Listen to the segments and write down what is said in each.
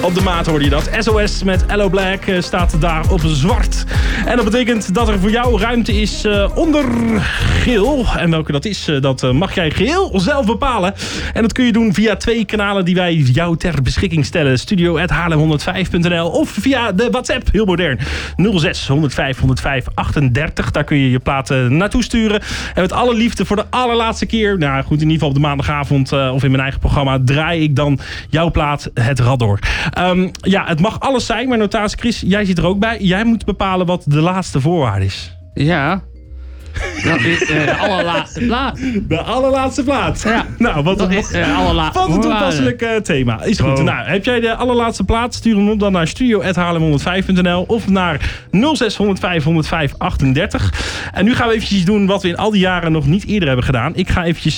Op de maat hoorde je dat. SOS met Hello Black staat daar op zwart. En dat betekent dat er voor jou ruimte is onder geel. En welke dat is, dat mag jij geheel zelf bepalen. En dat kun je doen via 2 kanalen die wij jou ter beschikking stellen. Studio@haarlem105.nl of via de WhatsApp, heel modern. 06 105 105 38. Daar kun je je platen naartoe sturen. En met alle liefde voor de allerlaatste keer, nou goed, in ieder geval op de maandagavond of in mijn eigen programma, draai ik dan jouw plaat Het Rad door. Ja, het mag alles zijn, maar notaris Chris, jij zit er ook bij. Jij moet bepalen wat de laatste voorwaarde is. Ja. Dat is de allerlaatste plaat. De allerlaatste plaat. Ja. Nou, wat dat is de allerlaatste wat een toepasselijk thema. Is goed. Nou, heb jij de allerlaatste plaat? Stuur hem op dan naar studio@haarlem105.nl of naar 06 105 105 38. En nu gaan we eventjes doen wat we in al die jaren nog niet eerder hebben gedaan. Ik ga eventjes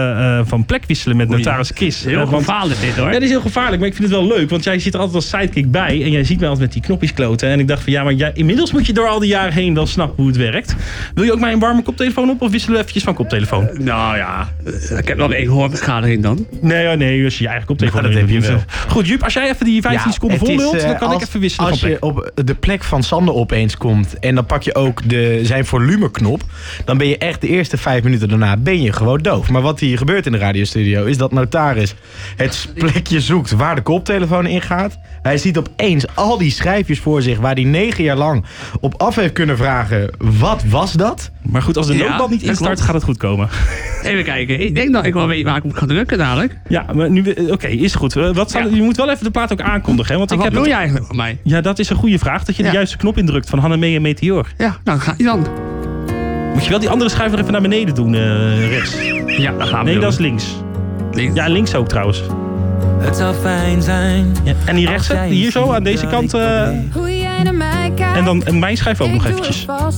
van plek wisselen met notaris Chris. Heel gevaarlijk dit, hoor. Ja, dit is heel gevaarlijk, maar ik vind het wel leuk. Want jij zit er altijd als sidekick bij. En jij ziet mij altijd met die knopjes kloten. En ik dacht van ja, maar inmiddels moet je door al die jaren heen wel snappen hoe het werkt. Wil je ook mijn warme koptelefoon op of wisselen we eventjes van koptelefoon? Nou ja, ik heb nog een gehoorbeschadiging dan. Nee, als je je eigen koptelefoon dat heb je wel. Goed, Jup, als jij even die 15 seconden vol wilt, dan kan ik even wisselen van plek. Als je op de plek van Sander opeens komt en dan pak je ook zijn volumeknop, dan ben je echt de eerste 5 minuten daarna ben je gewoon doof. Maar wat hier gebeurt in de radiostudio is dat notaris het plekje zoekt waar de koptelefoon in gaat. Hij ziet opeens al die schijfjes voor zich waar hij 9 jaar lang op af heeft kunnen vragen, wat was dat? Maar goed, als de noodband niet instart, gaat het goed komen. Even kijken. Ik denk dat ik wel weet waar ik moet gaan drukken dadelijk. Ja, maar nu... Oké, is goed. Je moet wel even de plaat ook aankondigen. Hè? Want wat doe je eigenlijk van mij? Ja, dat is een goede vraag. Dat je de juiste knop indrukt van Hannemee en Meteor. Ja, nou ga je dan. Moet je wel die andere schuif nog even naar beneden doen, rechts. Ja, dat gaan we Nee, doen. dat is links. Ja, links ook trouwens. Het zou fijn zijn. Ja, en die rechtse, hier zo, aan deze kant. Hoe jij naar mij kijkt. En dan mijn schijf ook nog eventjes.